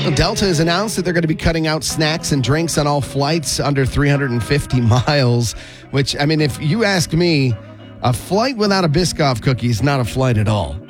Delta has announced that they're going to be cutting out snacks and drinks on all flights under 350 miles, which, I mean, if you ask me, a flight without a Biscoff cookie is not a flight at all.